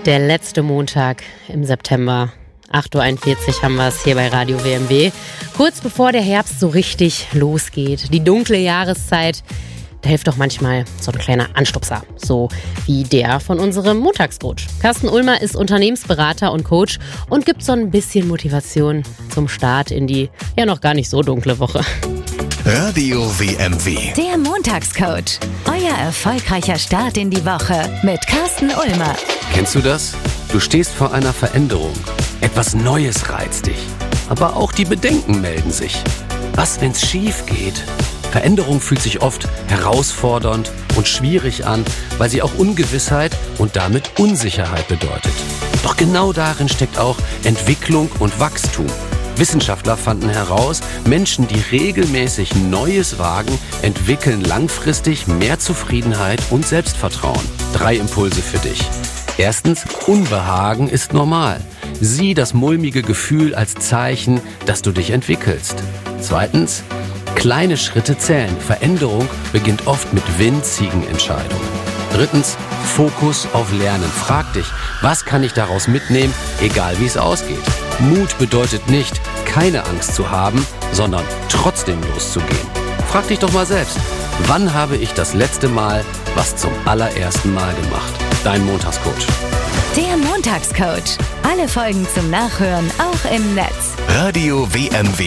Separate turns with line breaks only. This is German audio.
Der letzte Montag im September. 8.41 Uhr haben wir es hier bei Radio WMW. Kurz bevor der Herbst so richtig losgeht. Die dunkle Jahreszeit, da hilft doch manchmal so ein kleiner Anstupser. So wie der von unserem Montagscoach. Carsten Ulmer ist Unternehmensberater und Coach und gibt so ein bisschen Motivation zum Start in die ja noch gar nicht so dunkle Woche.
Radio WMW.
Der Montagscoach. Euer erfolgreicher Start in die Woche mit Carsten Ulmer.
Kennst du das? Du stehst vor einer Veränderung. Etwas Neues reizt dich. Aber auch die Bedenken melden sich. Was, wenn's schief geht? Veränderung fühlt sich oft herausfordernd und schwierig an, weil sie auch Ungewissheit und damit Unsicherheit bedeutet. Doch genau darin steckt auch Entwicklung und Wachstum. Wissenschaftler fanden heraus, Menschen, die regelmäßig Neues wagen, entwickeln langfristig mehr Zufriedenheit und Selbstvertrauen. 3 Impulse für dich. Erstens, Unbehagen ist normal. Sieh das mulmige Gefühl als Zeichen, dass du dich entwickelst. Zweitens, kleine Schritte zählen. Veränderung beginnt oft mit winzigen Entscheidungen. Drittens, Fokus auf Lernen. Frag dich, was kann ich daraus mitnehmen, egal wie es ausgeht. Mut bedeutet nicht, keine Angst zu haben, sondern trotzdem loszugehen. Frag dich doch mal selbst, wann habe ich das letzte Mal was zum allerersten Mal gemacht? Dein Montagscoach.
Der Montagscoach. Alle Folgen zum Nachhören auch im Netz.
Radio WMW.